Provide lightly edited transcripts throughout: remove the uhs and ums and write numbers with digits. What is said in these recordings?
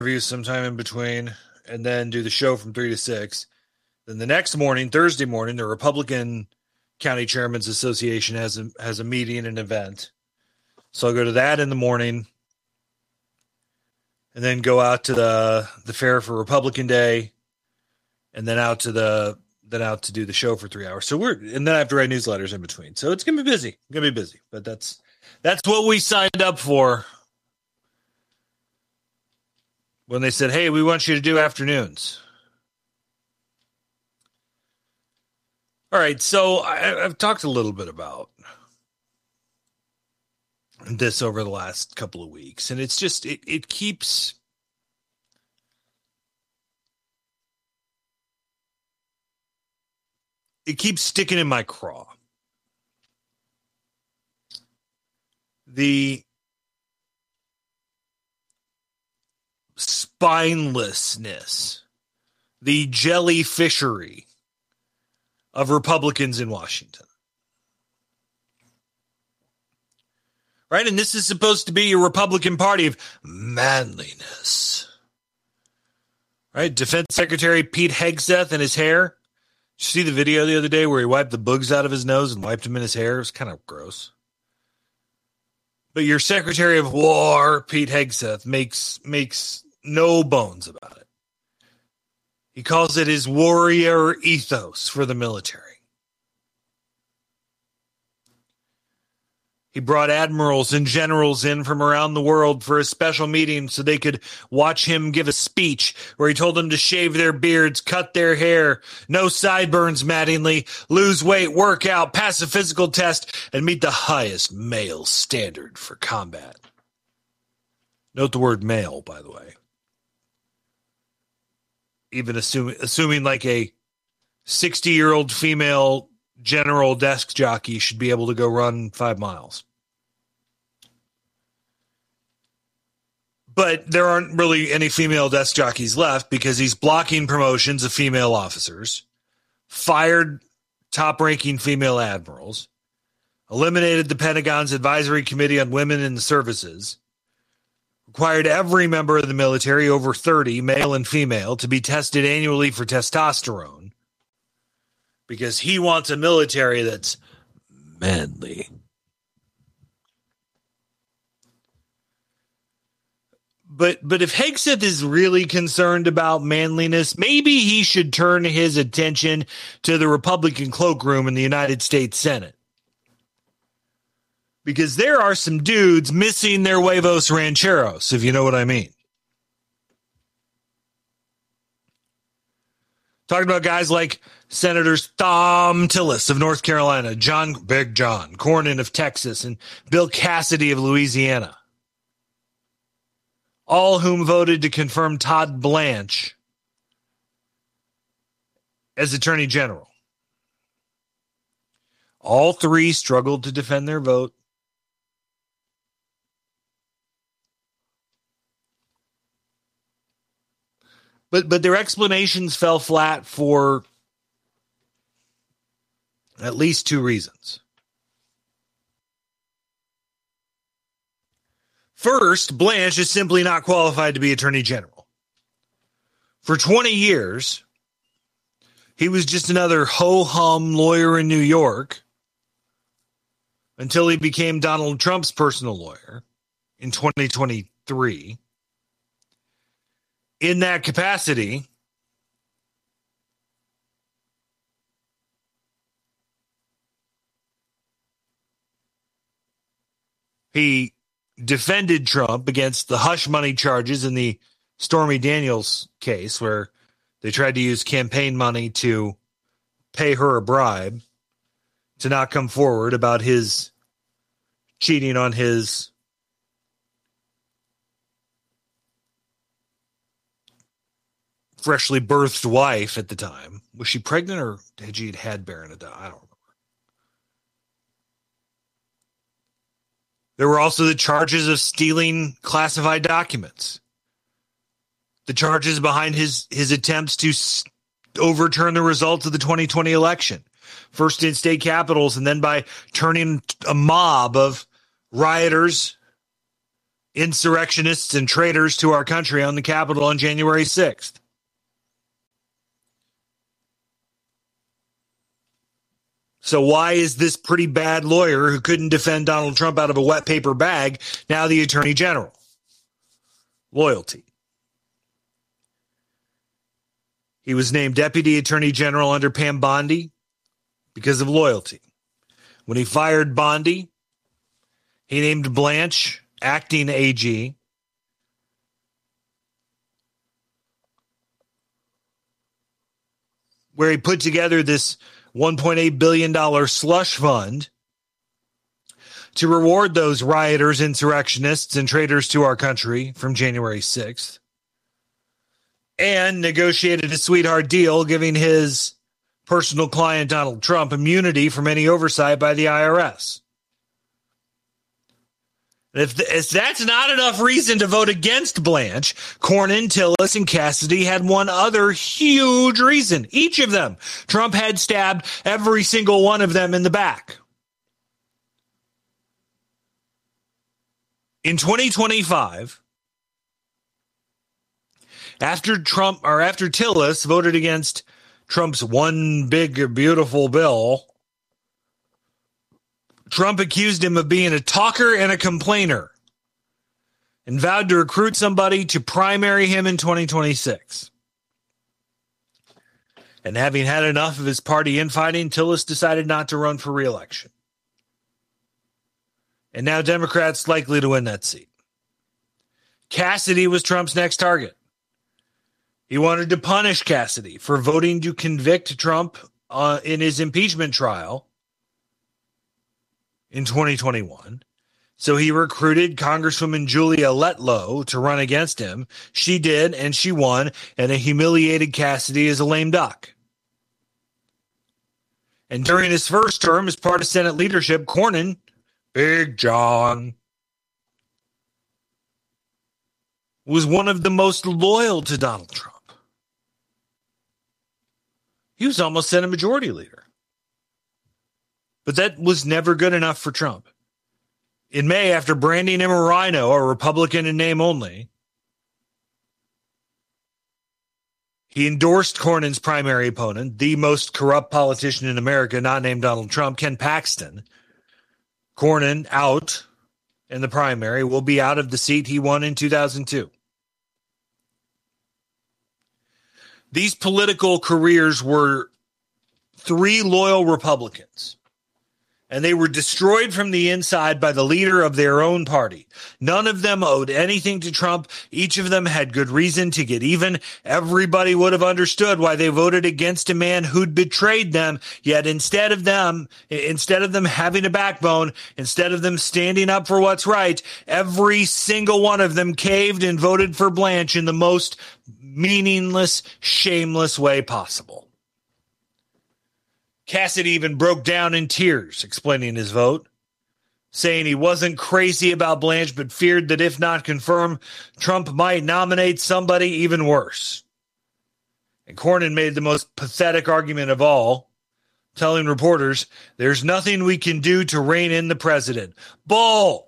interviews sometime in between, and then do the show from 3 to 6. Then the next morning, Thursday morning, the Republican County Chairman's Association has a meeting, an event. So I'll go to that in the morning, and then go out to the fair for Republican Day, and then out to do the show for 3 hours. And then I have to write newsletters in between. So it's gonna be busy. But that's what we signed up for when they said, "Hey, we want you to do afternoons." All right, so I've talked a little bit about this over the last couple of weeks, and it's just it keeps sticking in my craw. The spinelessness, the jellyfishery of Republicans in Washington. Right? And this is supposed to be a Republican Party of manliness. Right? Defense Secretary Pete Hegseth and his hair. Did you see the video the other day where he wiped the bugs out of his nose and wiped them in his hair? It was kind of gross. But your Secretary of War, Pete Hegseth, makes no bones about it. He calls it his warrior ethos for the military. He brought admirals and generals in from around the world for a special meeting so they could watch him give a speech where he told them to shave their beards, cut their hair, no sideburns, Mattingly, lose weight, work out, pass a physical test, and meet the highest male standard for combat. Note the word male, by the way. Even assuming like a 60-year-old female general desk jockey should be able to go run 5 miles. But there aren't really any female desk jockeys left because he's blocking promotions of female officers, fired top-ranking female admirals, eliminated the Pentagon's Advisory Committee on Women in the Services, required every member of the military over 30, male and female, to be tested annually for testosterone because he wants a military that's manly. But if Hegseth is really concerned about manliness, maybe he should turn his attention to the Republican cloakroom in the United States Senate. Because there are some dudes missing their huevos rancheros, if you know what I mean. Talking about guys like Senators Thom Tillis of North Carolina, Big John Cornyn of Texas, and Bill Cassidy of Louisiana. All whom voted to confirm Todd Blanche as Attorney General. All three struggled to defend their vote. But their explanations fell flat for at least 2 reasons. First, Blanche is simply not qualified to be Attorney General. For 20 years, he was just another ho-hum lawyer in New York until he became Donald Trump's personal lawyer in 2023. In that capacity, he defended Trump against the hush money charges in the Stormy Daniels case, where they tried to use campaign money to pay her a bribe to not come forward about his cheating on his freshly birthed wife at the time. Was she pregnant or had she had Barron? I don't remember. There were also the charges of stealing classified documents. The charges behind his attempts to overturn the results of the 2020 election. First in state capitals and then by turning a mob of rioters insurrectionists and traitors to our country on the Capitol on January 6th. So why is this pretty bad lawyer who couldn't defend Donald Trump out of a wet paper bag now the Attorney General? Loyalty. He was named Deputy Attorney General under Pam Bondi because of loyalty. When he fired Bondi, he named Blanche acting AG. Where he put together this $1.8 billion slush fund to reward those rioters, insurrectionists, and traitors to our country from January 6th, and negotiated a sweetheart deal giving his personal client, Donald Trump, immunity from any oversight by the IRS. If that's not enough reason to vote against Blanche, Cornyn, Tillis, and Cassidy had one other huge reason. Each of them. Trump had stabbed every single one of them in the back. In 2025, after Tillis voted against Trump's one big, beautiful bill, Trump accused him of being a talker and a complainer and vowed to recruit somebody to primary him in 2026. And having had enough of his party infighting, Tillis decided not to run for re-election. And now Democrats likely to win that seat. Cassidy was Trump's next target. He wanted to punish Cassidy for voting to convict Trump in his impeachment trial in 2021. So he recruited Congresswoman Julia Letlow to run against him. She did, and she won, and it humiliated Cassidy as a lame duck. And during his first term as part of Senate leadership, Cornyn, Big John, was one of the most loyal to Donald Trump. He was almost Senate Majority Leader. But that was never good enough for Trump. In May, after branding him a rhino, a Republican in name only, he endorsed Cornyn's primary opponent, the most corrupt politician in America, not named Donald Trump, Ken Paxton. Cornyn out in the primary, will be out of the seat he won in 2002. These political careers were three loyal Republicans, and they were destroyed from the inside by the leader of their own party. None of them owed anything to Trump. Each of them had good reason to get even. Everybody would have understood why they voted against a man who'd betrayed them. Yet instead of them having a backbone, instead of them standing up for what's right, every single one of them caved and voted for Blanche in the most meaningless, shameless way possible. Cassidy even broke down in tears, explaining his vote, saying he wasn't crazy about Blanche, but feared that if not confirmed, Trump might nominate somebody even worse. And Cornyn made the most pathetic argument of all, telling reporters, "There's nothing we can do to rein in the president." Bull!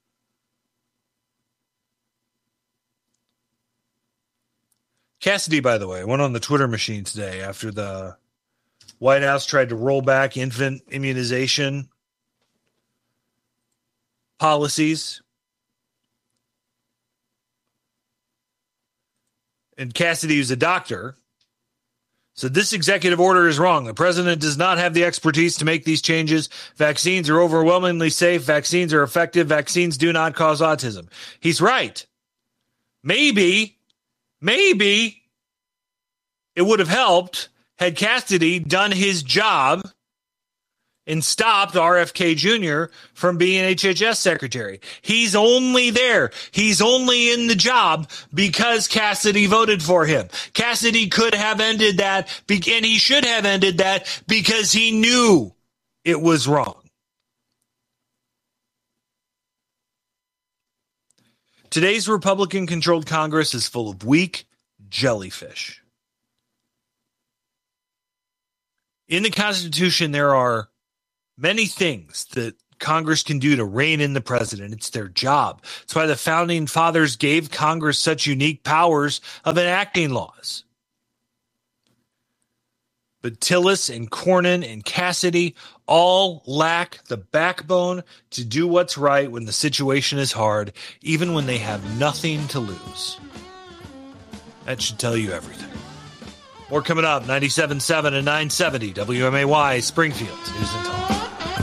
Cassidy, by the way, went on the Twitter machine today after the White House tried to roll back infant immunization policies. And Cassidy, who's a doctor, said this executive order is wrong. The president does not have the expertise to make these changes. Vaccines are overwhelmingly safe. Vaccines are effective. Vaccines do not cause autism. He's right. Maybe it would have helped had Cassidy done his job and stopped RFK Jr. from being HHS secretary. He's only there. He's only in the job because Cassidy voted for him. Cassidy could have ended that, and he should have ended that because he knew it was wrong. Today's Republican-controlled Congress is full of weak jellyfish. In the Constitution, there are many things that Congress can do to rein in the president. It's their job. That's why the founding fathers gave Congress such unique powers of enacting laws. But Tillis and Cornyn and Cassidy all lack the backbone to do what's right when the situation is hard, even when they have nothing to lose. That should tell you everything. More coming up, 97.7 and 970 WMAY, Springfield's News and Talk.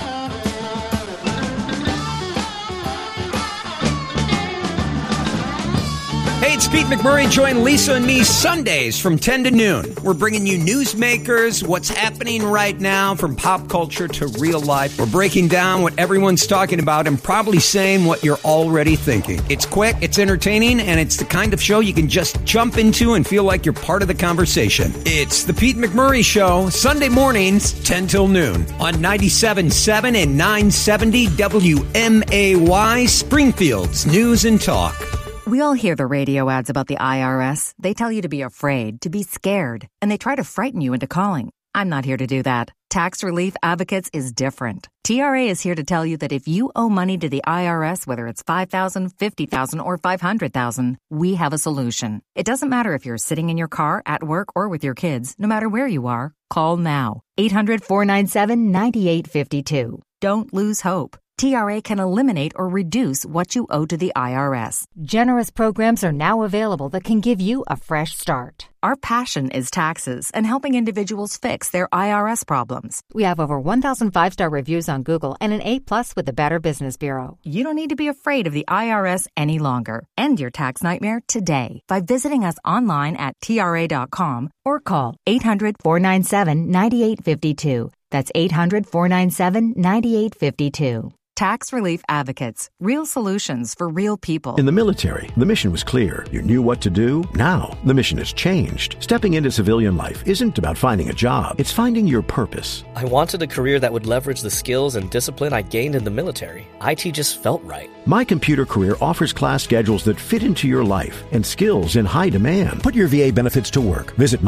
Hey, it's Pete McMurray. Join Lisa and me Sundays from 10 to noon. We're bringing you newsmakers, what's happening right now from pop culture to real life. We're breaking down what everyone's talking about and probably saying what you're already thinking. It's quick, it's entertaining, and it's the kind of show you can just jump into and feel like you're part of the conversation. It's the Pete McMurray Show, Sunday mornings, 10 till noon on 97.7 and 970 WMAY, Springfield's News and Talk. We all hear the radio ads about the IRS. They tell you to be afraid, to be scared, and they try to frighten you into calling. I'm not here to do that. Tax Relief Advocates is different. TRA is here to tell you that if you owe money to the IRS, whether it's $5,000, $50,000, or $500,000, we have a solution. It doesn't matter if you're sitting in your car, at work, or with your kids. No matter where you are, call now. 800-497-9852. Don't lose hope. TRA can eliminate or reduce what you owe to the IRS. Generous programs are now available that can give you a fresh start. Our passion is taxes and helping individuals fix their IRS problems. We have over 1,000 5-star reviews on Google and an A+ with the Better Business Bureau. You don't need to be afraid of the IRS any longer. End your tax nightmare today by visiting us online at TRA.com or call 800-497-9852. That's 800-497-9852. Tax Relief Advocates. Real solutions for real people. In the military, the mission was clear. You knew what to do. Now, the mission has changed. Stepping into civilian life isn't about finding a job. It's finding your purpose. I wanted a career that would leverage the skills and discipline I gained in the military. IT just felt right. My Computer Career offers class schedules that fit into your life and skills in high demand. Put your VA benefits to work. Visit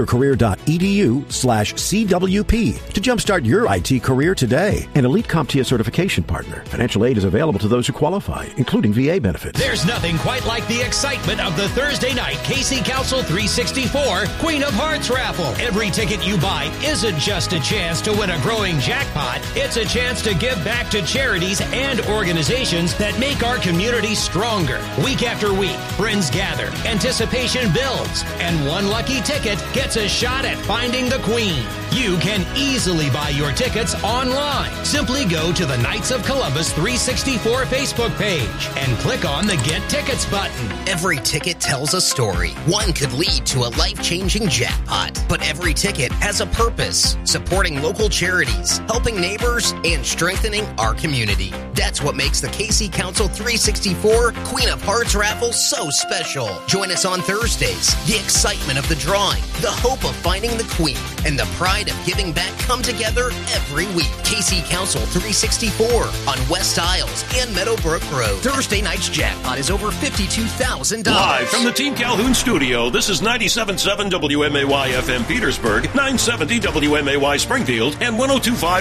mycomputercareer.edu/CWP to jumpstart your IT career today. An Elite CompTIA certification partner. Financial aid is available to those who qualify, including VA benefits. There's nothing quite like the excitement of the Thursday night KC Council 364 Queen of Hearts raffle. Every ticket you buy isn't just a chance to win a growing jackpot. It's a chance to give back to charities and organizations that make our community stronger. Week after week, friends gather, anticipation builds, and one lucky ticket gets a shot at finding the Queen. You can easily buy your tickets online. Simply go to the Knights of Columbus 364 Facebook page and click on the Get Tickets button. Every ticket tells a story. One could lead to a life-changing jackpot, but every ticket has a purpose: supporting local charities, helping neighbors, and strengthening our community. That's what makes the KC Council 364 Queen of Hearts raffle so special. Join us on Thursdays. The excitement of the drawing, the hope of finding the Queen, and the pride of giving back come together every week. KC Council 364 on West Isles and Meadowbrook Road. Thursday night's jackpot is over $52,000. Live from the Team Calhoun studio, this is 97.7 WMAY FM Petersburg, 970 WMAY Springfield, and 102.5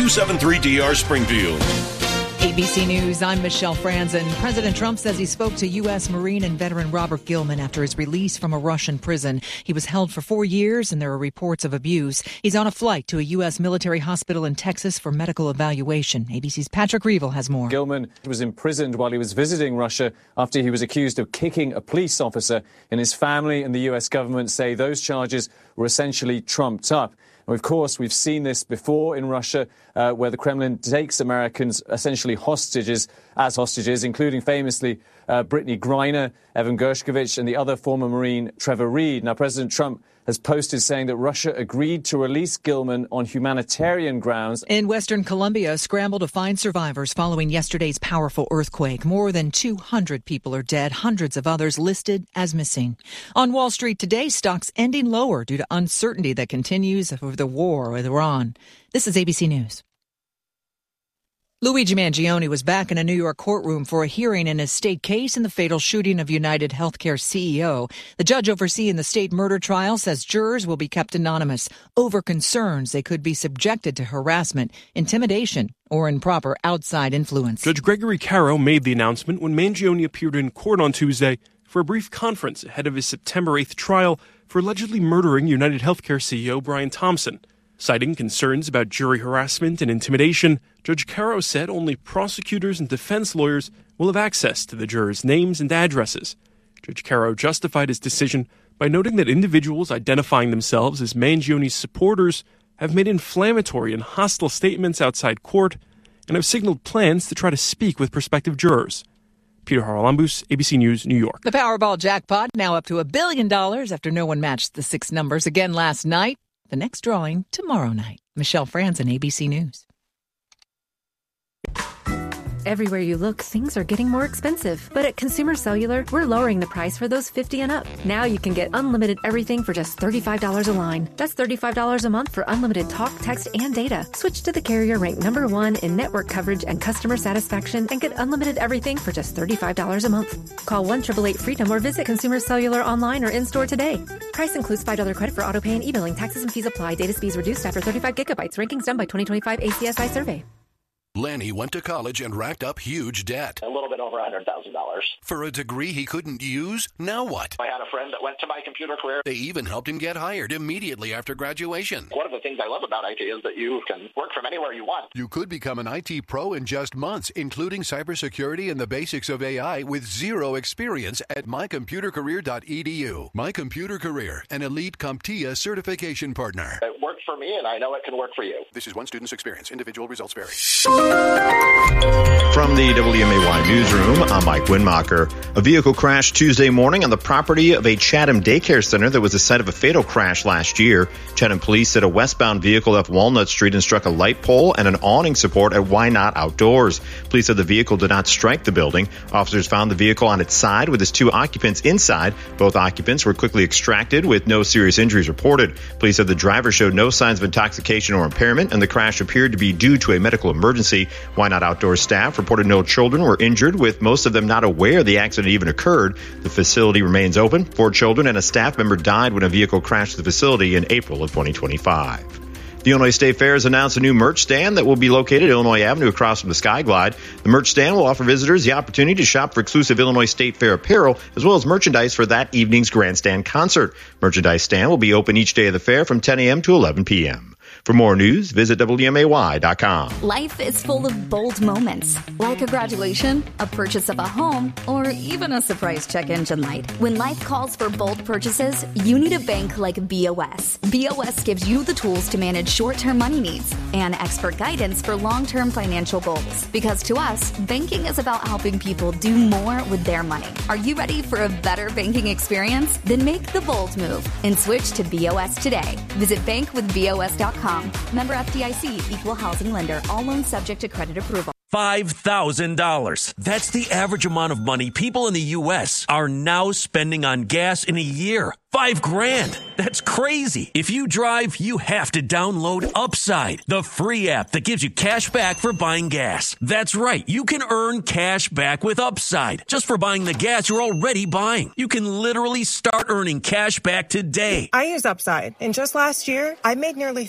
W273DR Springfield. ABC News, I'm Michelle Franzen. President Trump says he spoke to U.S. Marine and veteran Robert Gilman after his release from a Russian prison. He was held for 4 years and there are reports of abuse. He's on a flight to a U.S. military hospital in Texas for medical evaluation. ABC's Patrick Reevell has more. Gilman was imprisoned while he was visiting Russia after he was accused of kicking a police officer, and his family and the U.S. government say those charges were essentially trumped up. Of course, we've seen this before in Russia, where the Kremlin takes Americans essentially hostages, including famously Brittany Griner, Evan Gershkovich, and the other former Marine Trevor Reed. Now, President Trump has posted saying that Russia agreed to release Gilman on humanitarian grounds. In Western Colombia, a scramble to find survivors following yesterday's powerful earthquake. More than 200 people are dead, hundreds of others listed as missing. On Wall Street today, stocks ending lower due to uncertainty that continues over the war with Iran. This is ABC News. Luigi Mangione was back in a New York courtroom for a hearing in his state case in the fatal shooting of United Healthcare CEO. The judge overseeing the state murder trial says jurors will be kept anonymous over concerns they could be subjected to harassment, intimidation, or improper outside influence. Judge Gregory Caro made the announcement when Mangione appeared in court on Tuesday for a brief conference ahead of his September 8th trial for allegedly murdering United Healthcare CEO Brian Thompson. Citing concerns about jury harassment and intimidation, Judge Caro said only prosecutors and defense lawyers will have access to the jurors' names and addresses. Judge Caro justified his decision by noting that individuals identifying themselves as Mangione's supporters have made inflammatory and hostile statements outside court and have signaled plans to try to speak with prospective jurors. Peter Haralambous, ABC News, New York. The Powerball jackpot now up to $1 billion after no one matched the 6 numbers again last night. The next drawing tomorrow night. Michelle Franzen, ABC News. Everywhere you look, things are getting more expensive. But at Consumer Cellular, we're lowering the price for those 50 and up. Now you can get unlimited everything for just $35 a line. That's $35 a month for unlimited talk, text, and data. Switch to the carrier ranked #1 in network coverage and customer satisfaction and get unlimited everything for just $35 a month. Call 1-888-FREEDOM or visit Consumer Cellular online or in-store today. Price includes $5 credit for autopay and e-billing. Taxes and fees apply. Data speeds reduced after 35 gigabytes. Rankings done by 2025 ACSI survey. Lanny went to college and racked up huge debt. A little bit over $100,000. For a degree he couldn't use? Now what? I had a friend that went to my computer career. They even helped him get hired immediately after graduation. One of the things I love about IT is that you can work from anywhere you want. You could become an IT pro in just months, including cybersecurity and the basics of AI with zero experience at mycomputercareer.edu. My Computer Career, an elite CompTIA certification partner. It worked for me, and I know it can work for you. This is one student's experience. Individual results vary. From the WMAY newsroom, I'm Mike Winmacher. A vehicle crashed Tuesday morning on the property of a Chatham daycare center that was the site of a fatal crash last year. Chatham police said a westbound vehicle left Walnut Street and struck a light pole and an awning support at Why Not Outdoors. Police said the vehicle did not strike the building. Officers found the vehicle on its side with its 2 occupants inside. Both occupants were quickly extracted with no serious injuries reported. Police said the driver showed no signs of intoxication or impairment, and the crash appeared to be due to a medical emergency. Why Not Outdoors staff reported no children were injured, with most of them not aware the accident even occurred. The facility remains open. 4 children and a staff member died when a vehicle crashed the facility in April of 2025. The Illinois State Fair has announced a new merch stand that will be located at Illinois Avenue across from the Skyglide. The merch stand will offer visitors the opportunity to shop for exclusive Illinois State Fair apparel, as well as merchandise for that evening's grandstand concert. Merchandise stand will be open each day of the fair from 10 a.m. to 11 p.m. For more news, visit WMAY.com. Life is full of bold moments, like a graduation, a purchase of a home, or even a surprise check engine light. When life calls for bold purchases, you need a bank like BOS. BOS gives you the tools to manage short-term money needs and expert guidance for long-term financial goals. Because to us, banking is about helping people do more with their money. Are you ready for a better banking experience? Then make the bold move and switch to BOS today. Visit bankwithbos.com. Member FDIC, equal housing lender. All loans subject to credit approval. $5,000. That's the average amount of money people in the U.S. are now spending on gas in a year. $5,000. That's crazy. If you drive, you have to download Upside, the free app that gives you cash back for buying gas. That's right. You can earn cash back with Upside just for buying the gas you're already buying. You can literally start earning cash back today. I use Upside, and just last year, I made nearly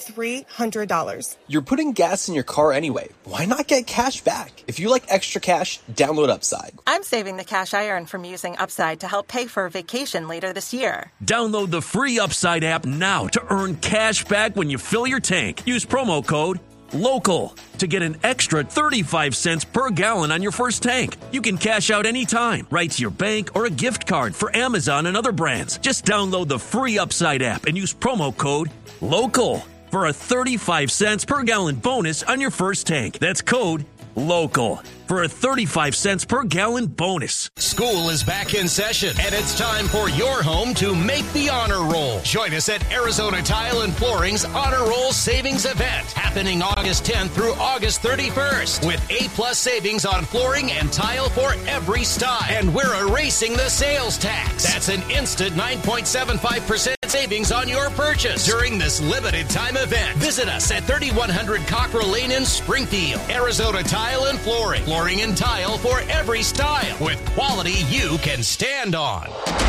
$300. You're putting gas in your car anyway. Why not get cash back? If you like extra cash, download Upside. I'm saving the cash I earn from using Upside to help pay for a vacation later this year. Download the free Upside app now to earn cash back when you fill your tank. Use promo code LOCAL to get an extra 35 cents per gallon on your first tank. You can cash out anytime, right to your bank or a gift card for Amazon and other brands. Just download the free Upside app and use promo code LOCAL for a 35 cents per gallon bonus on your first tank. That's code LOCAL for a 35 cents per gallon bonus. School is back in session, and it's time for your home to make the honor roll. Join us at Arizona Tile and Flooring's Honor Roll Savings Event, happening August 10th through August 31st, with A+ savings on flooring and tile for every style. And we're erasing the sales tax. That's an instant 9.75% savings on your purchase during this limited time event. Visit us at 3100 Cockrell Lane in Springfield. Arizona Tile and Flooring. Flooring and tile for every style with quality you can stand on.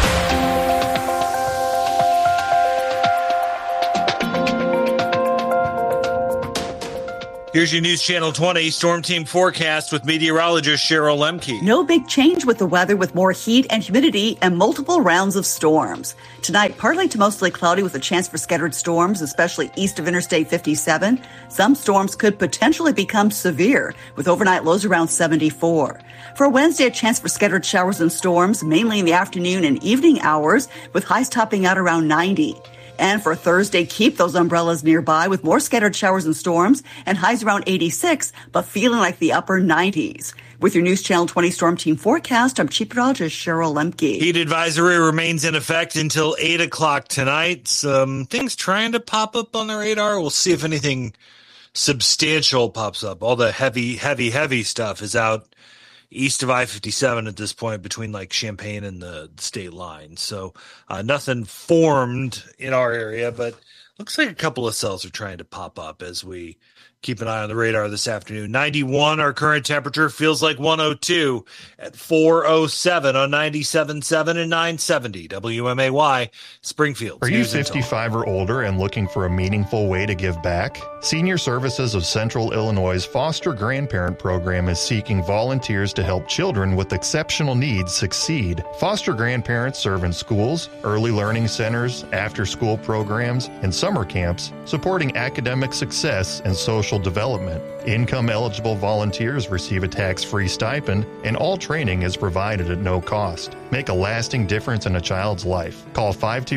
Here's your News Channel 20 Storm Team forecast with meteorologist Cheryl Lemke. No big change with the weather, with more heat and humidity and multiple rounds of storms. Tonight, partly to mostly cloudy with a chance for scattered storms, especially east of Interstate 57. Some storms could potentially become severe, with overnight lows around 74. For Wednesday, a chance for scattered showers and storms, mainly in the afternoon and evening hours, with highs topping out around 90. And for Thursday, keep those umbrellas nearby with more scattered showers and storms and highs around 86, but feeling like the upper 90s. With your News Channel 20 Storm Team forecast, I'm Chief Meteorologist Cheryl Lemke. Heat advisory remains in effect until 8 o'clock tonight. Some things trying to pop up on the radar. We'll see if anything substantial pops up. All the heavy stuff is out east of I-57 at this point, between like Champaign and the state line. So nothing formed in our area, but looks like a couple of cells are trying to pop up as we keep an eye on the radar this afternoon. 91, our current temperature, feels like 102 at 4:07 on 97.7 and 970 WMAY, Springfield. Are you 55 or older and looking for a meaningful way to give back? Senior Services of Central Illinois' Foster Grandparent Program is seeking volunteers to help children with exceptional needs succeed. Foster grandparents serve in schools, early learning centers, after-school programs, and summer camps, supporting academic success and social development. Income-eligible volunteers receive a tax-free stipend, and all training is provided at no cost. Make a lasting difference in a child's life. Call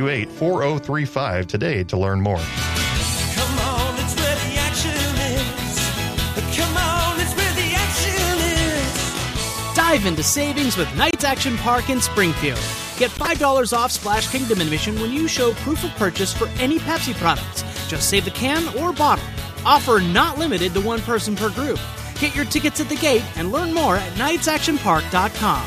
528-4035 today to learn more. Come on, it's where the action is. Come on, it's where the action is. Dive into savings with Knights Action Park in Springfield. Get $5 off Splash Kingdom admission when you show proof of purchase for any Pepsi products. Just save the can or bottle. Offer not limited to one person per group. Get your tickets at the gate and learn more at knightsactionpark.com.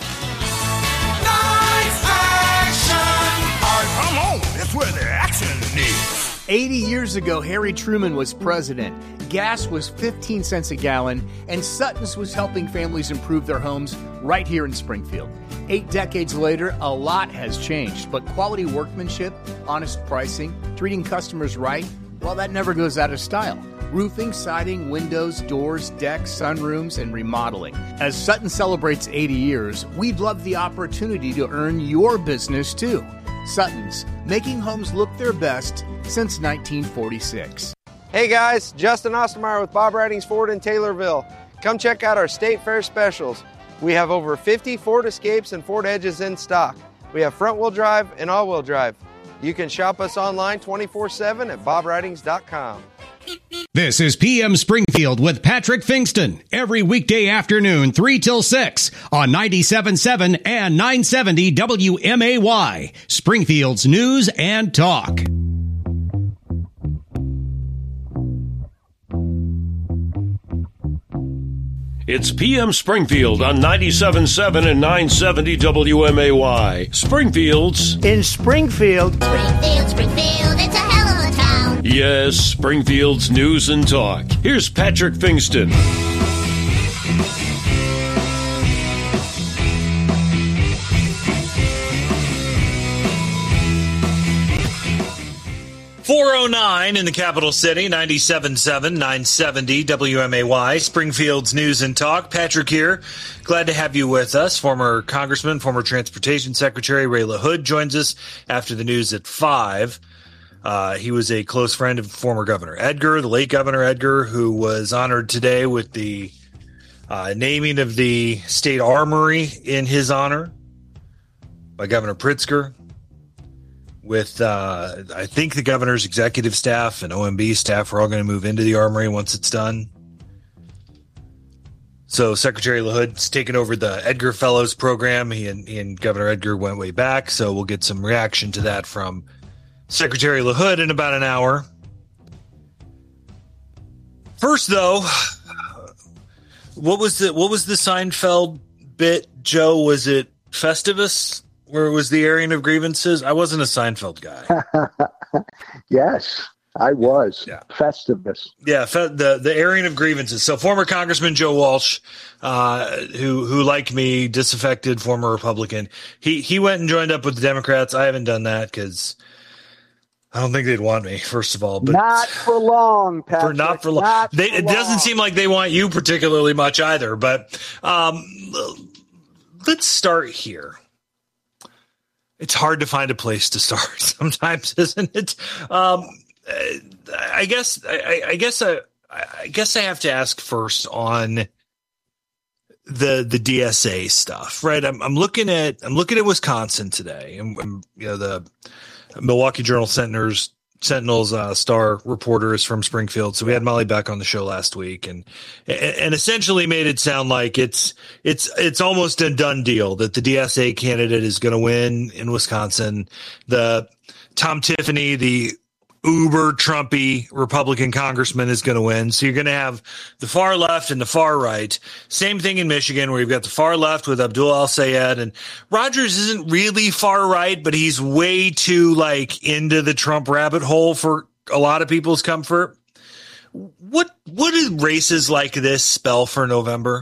Knights Action Park. Come on, it's where the action is. 80 years ago, Harry Truman was president. Gas was 15 cents a gallon, and Sutton's was helping families improve their homes right here in Springfield. 8 decades later, a lot has changed, but quality workmanship, honest pricing, treating customers right, well, that never goes out of style. Roofing, siding, windows, doors, decks, sunrooms, and remodeling. As Sutton celebrates 80 years, we'd love the opportunity to earn your business too. Sutton's, making homes look their best since 1946. Hey guys, Justin Ostermeyer with Bob Ridings Ford in Taylorville. Come check out our State Fair specials. We have over 50 Ford Escapes and Ford Edges in stock. We have front-wheel drive and all-wheel drive. You can shop us online 24/7 at bobridings.com. This is PM Springfield with Patrick Fingston. Every weekday afternoon, 3 till 6 on 97.7 and 970 WMAY. Springfield's News and Talk. It's PM Springfield on 97.7 and 970 WMAY. Springfield's in Springfield. Springfield, it's a hell of a town. Yes, Springfield's News and Talk. Here's Patrick Fingston. .409 in the capital city, 97.7, 970 WMAY, Springfield's News and Talk. Patrick here. Glad to have you with us. Former Congressman, former Transportation Secretary Ray LaHood joins us after the news at 5. He was a close friend of former Governor Edgar, the late Governor Edgar, who was honored today with the naming of the State Armory in his honor by Governor Pritzker. With, I think the governor's executive staff and OMB staff are all going to move into the Armory once it's done. So Secretary LaHood's taken over the Edgar Fellows program. He and Governor Edgar went way back, so we'll get some reaction to that from Secretary LaHood in about an hour. First, though, what was the Seinfeld bit, Joe? Was it Festivus? where it was the airing of grievances? I wasn't a Seinfeld guy. Yes, I was. Yeah. Festivus. Yeah, the airing of grievances. So former Congressman Joe Walsh, who like me, disaffected former Republican, he went and joined up with the Democrats. I haven't done that because I don't think they'd want me, first of all. But not for long, Patrick. Not for long. It doesn't seem like they want you particularly much either. But let's start here. It's hard to find a place to start sometimes, isn't it? I guess I have to ask first on the DSA stuff, right? I'm looking at Wisconsin today, and the Milwaukee Journal Sentinel's star reporter is from Springfield. So we had Molly Beck on the show last week and essentially made it sound like it's almost a done deal that the DSA candidate is going to win in Wisconsin. The Tom Tiffany, the uber Trumpy Republican congressman, is going to win. So you're going to have the far left and the far right. Same thing in Michigan, where you've got the far left with Abdul Al-Sayed, and Rogers isn't really far right, but he's way too into the Trump rabbit hole for a lot of people's comfort. What do races like this spell for November?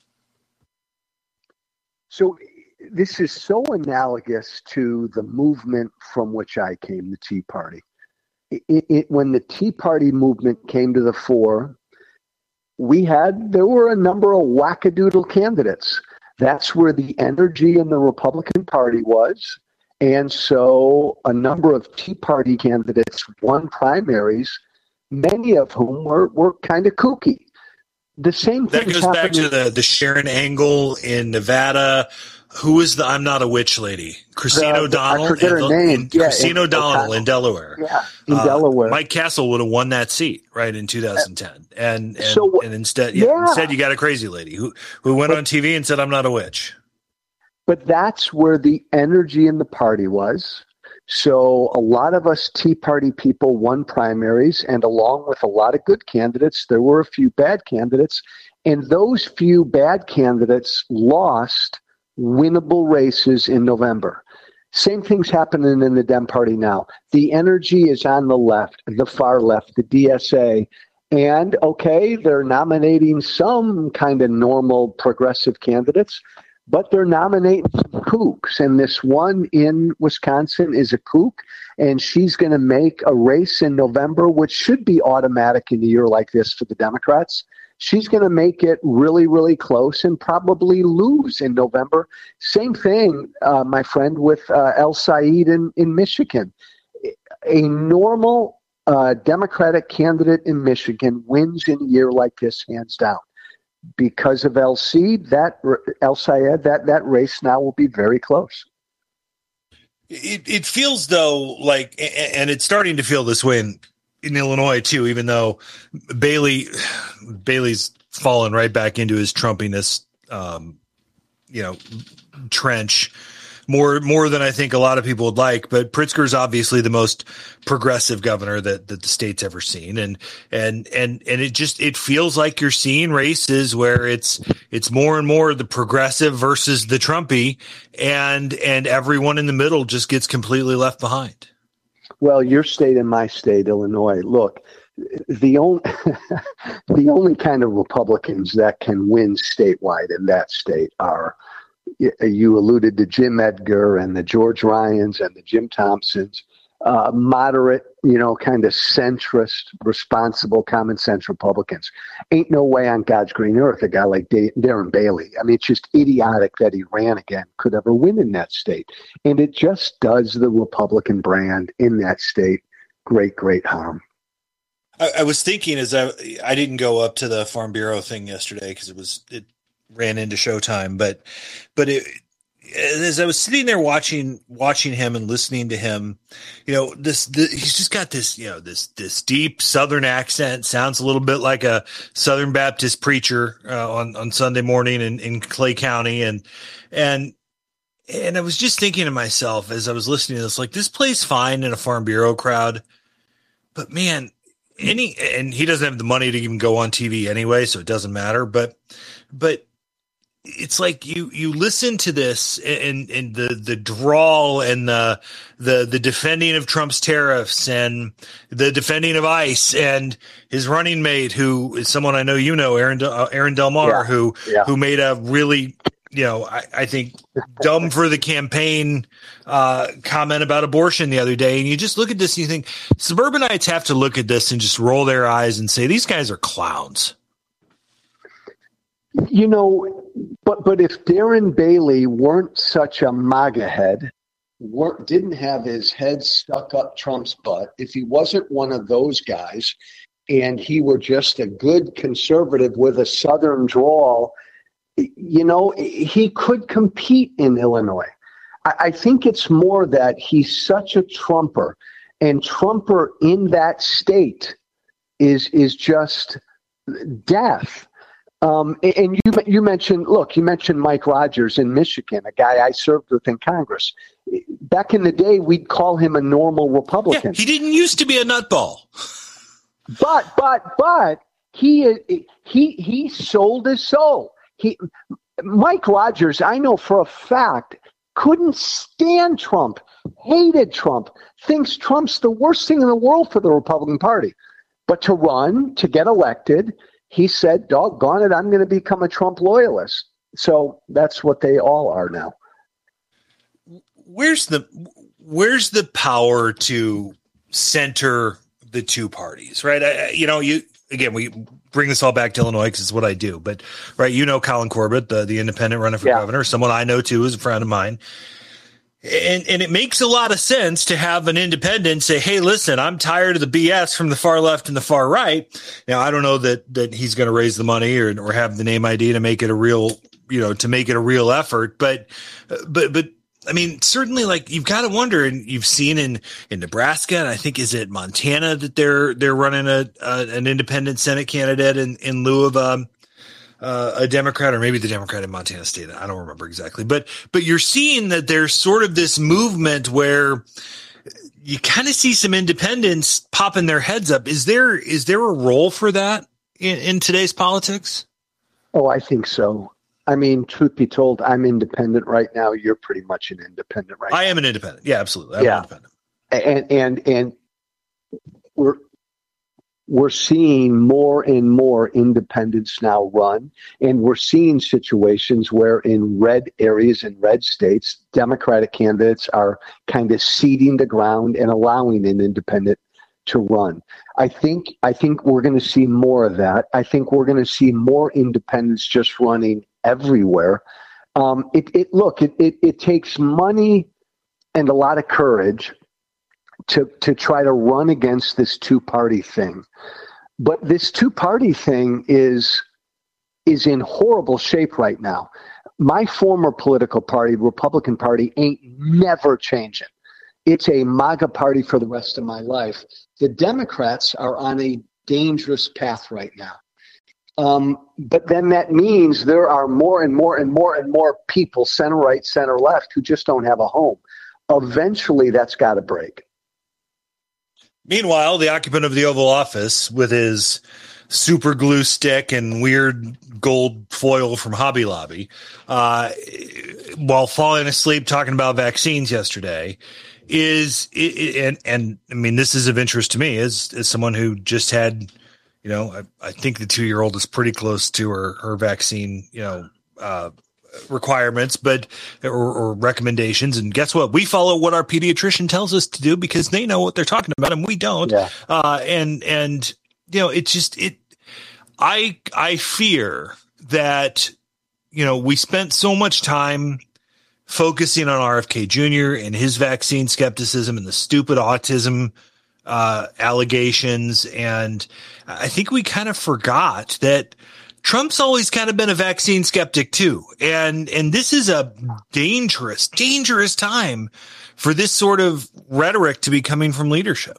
So this is so analogous to the movement from which I came, the Tea Party. When the Tea Party movement came to the fore, there were a number of wackadoodle candidates. That's where the energy in the Republican Party was. And so a number of Tea Party candidates won primaries, many of whom were kind of kooky. The same thing goes back to the Sharon Angle in Nevada. Who is the I'm Not a Witch lady? Christine O'Donnell. I forget her name. Christine O'Donnell in Delaware. Yeah, in Delaware. Mike Castle would have won that seat, right, in 2010. And instead you got a crazy lady who went on TV and said, I'm not a witch. But that's where the energy in the party was. So a lot of us Tea Party people won primaries, and along with a lot of good candidates, there were a few bad candidates. And those few bad candidates lost winnable races in November. Same thing's happening in the Dem Party now. The energy is on the left, the far left, the DSA. And, okay, they're nominating some kind of normal progressive candidates, but they're nominating some kooks. And this one in Wisconsin is a kook, and she's going to make a race in November, which should be automatic in a year like this for the Democrats. She's going to make it really, really close and probably lose in November. Same thing, my friend, with El-Sayed in Michigan. A normal Democratic candidate in Michigan wins in a year like this, hands down. Because of El-Sayed, that race now will be very close. It feels, though, like, and it's starting to feel this way in Illinois too, even though Bailey's fallen right back into his Trumpiness, trench more than I think a lot of people would like. But Pritzker's obviously the most progressive governor that the state's ever seen. And it feels like you're seeing races where it's more and more the progressive versus the Trumpy, and everyone in the middle just gets completely left behind. Well, your state and my state, Illinois, look, the only kind of Republicans that can win statewide in that state are, you alluded to Jim Edgar and the George Ryans and the Jim Thompsons, moderate, kind of centrist, responsible, common sense Republicans. Ain't no way on God's green earth a guy like Darren Bailey, I mean, it's just idiotic that he ran again, could ever win in that state. And it just does the Republican brand in that state great, great harm. I was thinking as I didn't go up to the Farm Bureau thing yesterday because it ran into showtime, but as I was sitting there watching him and listening to him, he's just got this, this deep Southern accent, sounds a little bit like a Southern Baptist preacher on Sunday morning in Clay County. And I was just thinking to myself as I was listening to this, like, this plays fine in a Farm Bureau crowd, but man, and he doesn't have the money to even go on TV anyway, so it doesn't matter. But it's like you listen to this and the drawl and the defending of Trump's tariffs and the defending of ICE and his running mate, who is someone I know Aaron Del Mar, who made a really, I think dumb for the campaign comment about abortion the other day. And you just look at this and you think suburbanites have to look at this and just roll their eyes and say, these guys are clowns. But if Darren Bailey weren't such a MAGA head, didn't have his head stuck up Trump's butt, if he wasn't one of those guys and he were just a good conservative with a Southern drawl, he could compete in Illinois. I think it's more that he's such a Trumper, and Trumper in that state is just death. And you mentioned Mike Rogers in Michigan, a guy I served with in Congress. Back in the day, we'd call him a normal Republican. Yeah, he didn't used to be a nutball. But he sold his soul. Mike Rogers, I know for a fact, couldn't stand Trump, hated Trump, thinks Trump's the worst thing in the world for the Republican Party. But to get elected, he said, doggone it, I'm going to become a Trump loyalist. So that's what they all are now. Where's the power to center the two parties, right? We bring this all back to Illinois because it's what I do. But, right, Colin Corbett, the independent running for governor, someone I know, too, is a friend of mine. And it makes a lot of sense to have an independent say, hey, listen, I'm tired of the BS from the far left and the far right. Now, I don't know that he's going to raise the money or have the name ID to make it a real, effort. But I mean, certainly, like, you've got to wonder, and you've seen in Nebraska, and I think is it Montana that they're running an independent Senate candidate in lieu of a Democrat, or maybe the Democrat in Montana State. I don't remember exactly, but you're seeing that there's sort of this movement where you kind of see some independents popping their heads up. Is there a role for that in today's politics? Oh, I think so. I mean, truth be told, I'm independent right now. You're pretty much an independent right now. I am an independent. Yeah, absolutely. I'm an independent. And we're seeing more and more independents now run, and we're seeing situations where in red areas in red states, Democratic candidates are kind of ceding the ground and allowing an independent to run. I think we're going to see more of that. I think we're going to see more independents just running everywhere. It takes money and a lot of courage to try to run against this two-party thing. But this two-party thing is in horrible shape right now. My former political party, Republican Party, ain't never changing. It's a MAGA party for the rest of my life. The Democrats are on a dangerous path right now. But then that means there are more and more and more and more people, center right, center left, who just don't have a home. Eventually, that's got to break. Meanwhile, the occupant of the Oval Office, with his super glue stick and weird gold foil from Hobby Lobby, while falling asleep talking about vaccines yesterday, and I mean, this is of interest to me as someone who just had, I think the 2-year-old is pretty close to her vaccine, requirements, or recommendations. And guess what? We follow what our pediatrician tells us to do because they know what they're talking about and we don't. Yeah. It's just, I fear that, we spent so much time focusing on RFK Jr. and his vaccine skepticism and the stupid autism allegations. And I think we kind of forgot that Trump's always kind of been a vaccine skeptic too. And this is a dangerous, dangerous time for this sort of rhetoric to be coming from leadership.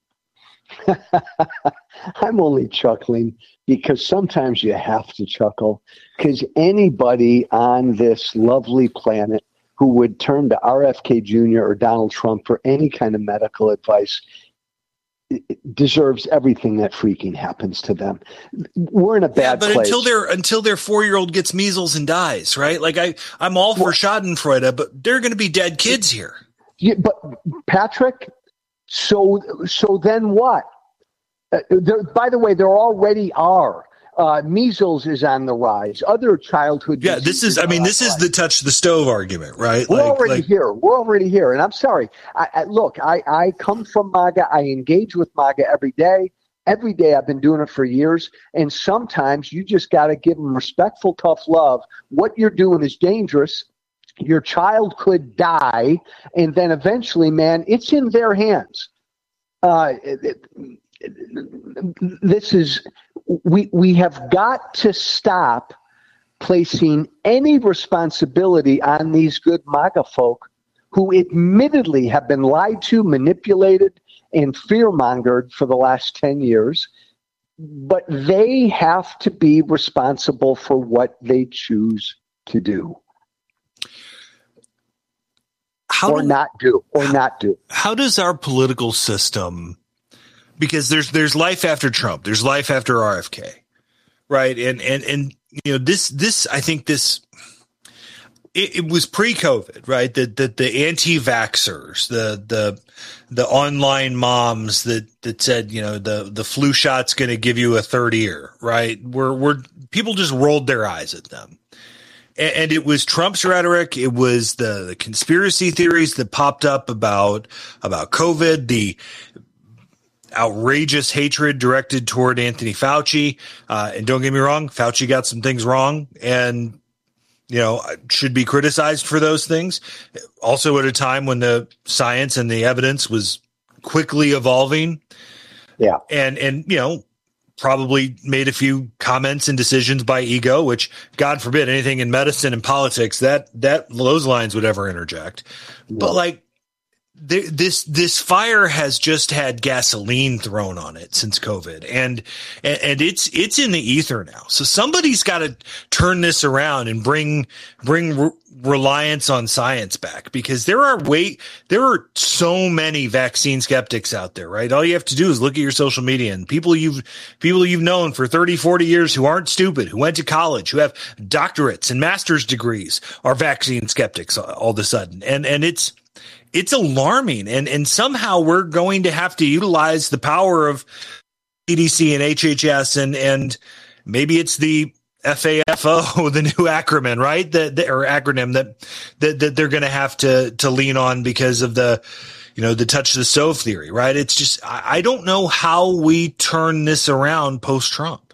I'm only chuckling because sometimes you have to chuckle, because anybody on this lovely planet who would turn to RFK Jr. or Donald Trump for any kind of medical advice deserves everything that freaking happens to them. We're in a bad but place. until their 4-year-old gets measles and dies, right? Like I'm all for Schadenfreude, but there are going to be dead kids here. Yeah, but Patrick, so then what? By the way, there already are. Measles is on the rise. Other childhood diseases. This is the touch the stove argument, right? We're already here. We're already here. And I'm sorry. I come from MAGA. I engage with MAGA every day. Every day I've been doing it for years. And sometimes you just got to give them respectful, tough love. What you're doing is dangerous. Your child could die. And then eventually, man, it's in their hands. We have got to stop placing any responsibility on these good MAGA folk who admittedly have been lied to, manipulated, and fear-mongered for the last 10 years. But they have to be responsible for what they choose to do. Not do. How does our political system, because there's life after Trump, there's life after RFK, right? And this I think it was pre-COVID, right? That the anti-vaxxers, the online moms that said, the flu shot's going to give you a third ear, right? We're people just rolled their eyes at them. And it was Trump's rhetoric. It was the conspiracy theories that popped up about COVID, the outrageous hatred directed toward Anthony Fauci. And don't get me wrong, Fauci got some things wrong and, should be criticized for those things. Also at a time when the science and the evidence was quickly evolving. Yeah. And probably made a few comments and decisions by ego, which God forbid anything in medicine and politics that those lines would ever interject. Yeah. But this fire has just had gasoline thrown on it since COVID, and it's in the ether now. So somebody's got to turn this around and bring reliance on science back, because there are so many vaccine skeptics out there, right? All you have to do is look at your social media and people you've known for 30, 40 years who aren't stupid, who went to college, who have doctorates and master's degrees are vaccine skeptics all of a sudden. And it's alarming. And somehow we're going to have to utilize the power of CDC and HHS and maybe it's the FAFO, the new acronym, right? Or acronym that they're going to have to lean on because of the touch the stove theory, right? It's just, I don't know how we turn this around post-Trump.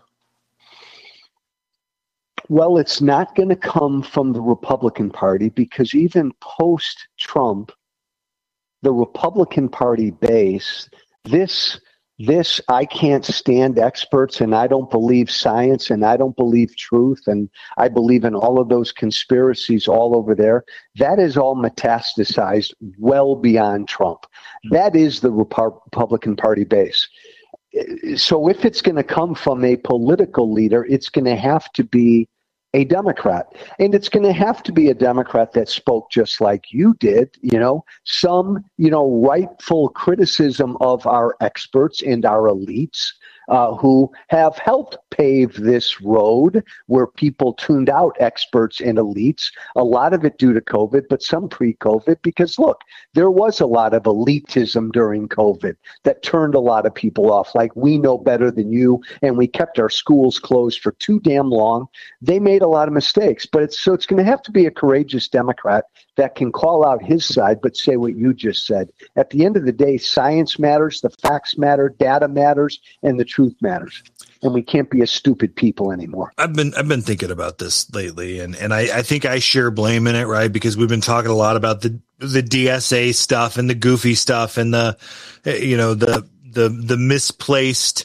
Well, it's not going to come from the Republican Party, because even post-Trump, the Republican Party base, this I can't stand experts, and I don't believe science, and I don't believe truth, and I believe in all of those conspiracies all over there. That is all metastasized well beyond Trump. That is the Republican Party base. So if it's going to come from a political leader, it's going to have to be a Democrat. And it's going to have to be a Democrat that spoke just like you did, some, rightful criticism of our experts and our elites who have helped pave this road where people tuned out experts and elites, a lot of it due to COVID, but some pre-COVID, because look, there was a lot of elitism during COVID that turned a lot of people off. Like, we know better than you, and we kept our schools closed for too damn long. They made a lot of mistakes, but it's going to have to be a courageous Democrat that can call out his side, but say what you just said. At the end of the day, science matters, the facts matter, data matters, and the truth matters. And we can't be a stupid people anymore. I've been thinking about this lately, and I think I share blame in it, right? Because we've been talking a lot about the DSA stuff and the goofy stuff and the misplaced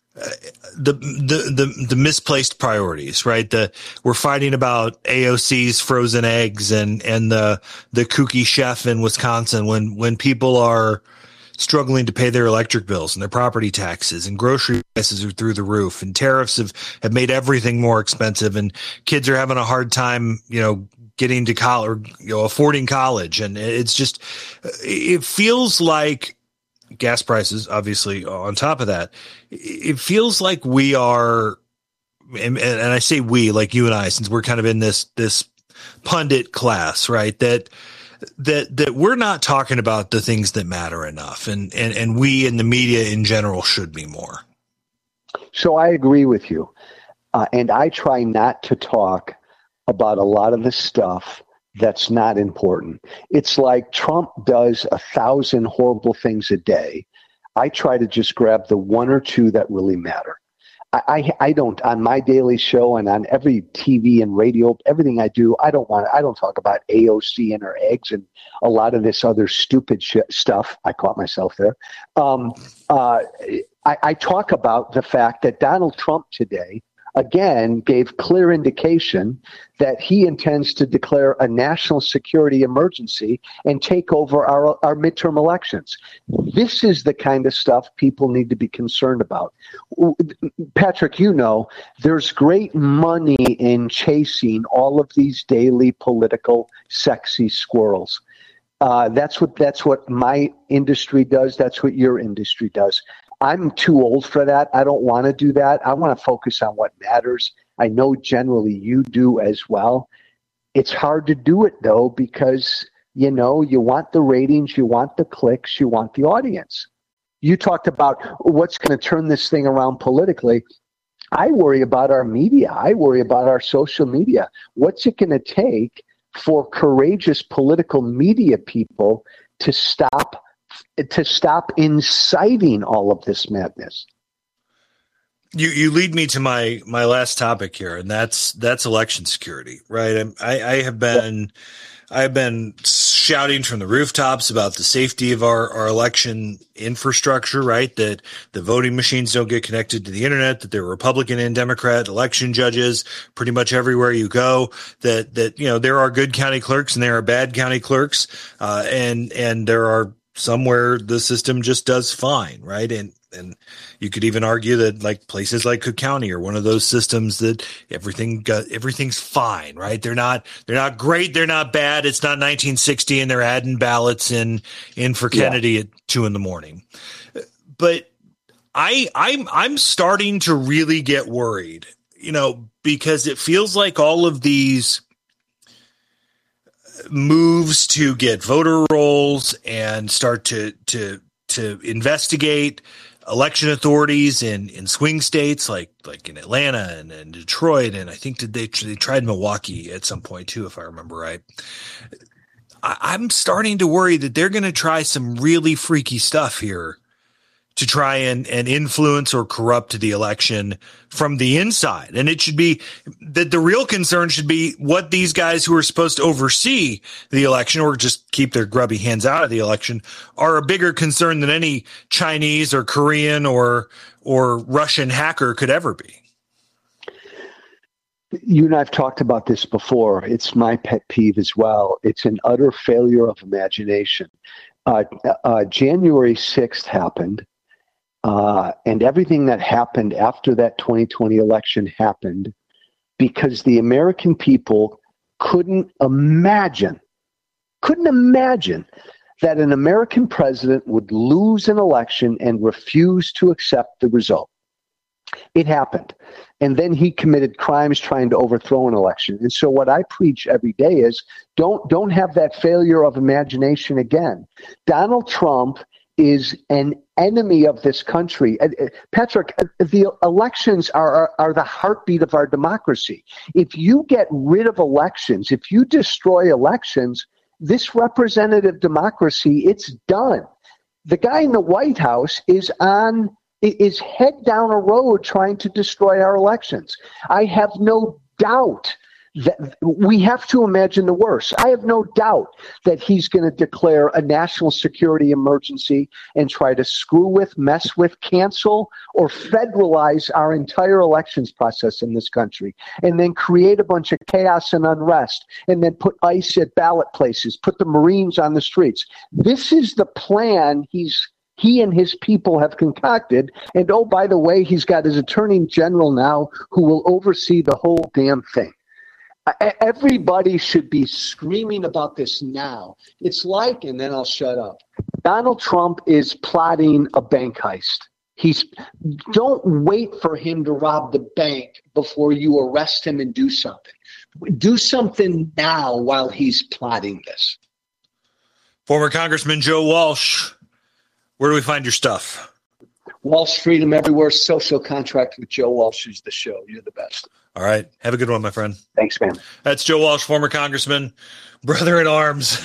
the misplaced priorities, right? We're fighting about AOC's frozen eggs and the kooky chef in Wisconsin when people are struggling to pay their electric bills and their property taxes, and grocery prices are through the roof, and tariffs have made everything more expensive, and kids are having a hard time, getting to college or, affording college. And it's just, it feels like gas prices, obviously, on top of that, it feels like we are, and I say we, like you and I, since we're kind of in this pundit class, right? That we're not talking about the things that matter enough, and we in the media in general should be more. So I agree with you. And I try not to talk about a lot of the stuff that's not important. It's like Trump does 1,000 horrible things a day. I try to just grab the one or two that really matter. I don't, on my daily show and on every TV and radio, everything I do, I don't talk about AOC and her eggs and a lot of this other stupid stuff. I caught myself there. I talk about the fact that Donald Trump today, again, gave clear indication that he intends to declare a national security emergency and take over our midterm elections. This is the kind of stuff people need to be concerned about. Patrick, you know, there's great money in chasing all of these daily political sexy squirrels. That's what my industry does. That's what your industry does. I'm too old for that. I don't want to do that. I want to focus on what matters. I know generally you do as well. It's hard to do it, though, because, you know, you want the ratings, you want the clicks, you want the audience. You talked about what's going to turn this thing around politically. I worry about our media. I worry about our social media. What's it going to take for courageous political media people to stop inciting all of this madness? You lead me to my last topic here, and that's election security, right? I have been shouting from the rooftops about the safety of our election infrastructure, right? That the voting machines don't get connected to the internet, that there are Republican and Democrat election judges pretty much everywhere you go, that you know, there are good county clerks and there are bad county clerks, and there are somewhere the system just does fine, right? And you could even argue that like places like Cook County are one of those systems that everything's fine, right? They're not great, they're not bad. It's not 1960 and they're adding ballots in for Kennedy at 2 a.m. But I'm starting to really get worried, you know, because it feels like all of these moves to get voter rolls and start to investigate election authorities in swing states like in Atlanta and Detroit, and I think they tried Milwaukee at some point too, if I remember right. I'm starting to worry that they're going to try some really freaky stuff here to try and influence or corrupt the election from the inside. And it should be that the real concern should be what these guys who are supposed to oversee the election or just keep their grubby hands out of the election are a bigger concern than any Chinese or Korean or Russian hacker could ever be. You and I've talked about this before. It's my pet peeve as well. It's an utter failure of imagination. January 6th happened. And everything that happened after that 2020 election happened because the American people couldn't imagine that an American president would lose an election and refuse to accept the result. It happened. And then he committed crimes trying to overthrow an election. And so what I preach every day is don't have that failure of imagination again. Donald Trump is an enemy of this country. Patrick, the elections are the heartbeat of our democracy. If you get rid of elections, if you destroy elections, this representative democracy, it's done. The guy in the White House is head down a road trying to destroy our elections. I have no doubt that we have to imagine the worst. I have no doubt that he's going to declare a national security emergency and try to screw with, mess with, cancel, or federalize our entire elections process in this country, and then create a bunch of chaos and unrest, and then put ICE at ballot places, put the Marines on the streets. This is the plan he and his people have concocted. And oh, by the way, he's got his attorney general now who will oversee the whole damn thing. Everybody should be screaming about this now. It's like, and then I'll shut up. Donald Trump is plotting a bank heist. Don't wait for him to rob the bank before you arrest him and do something. Do something now while he's plotting this. Former Congressman Joe Walsh, where do we find your stuff? Walsh Freedom Everywhere, Social Contract with Joe Walsh is the show. You're the best. All right. Have a good one, my friend. Thanks, man. That's Joe Walsh, former congressman, brother in arms,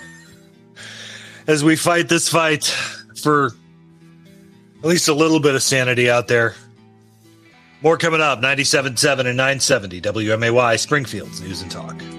as we fight this fight for at least a little bit of sanity out there. More coming up, 97.7 and 970 WMAY, Springfield's News and Talk.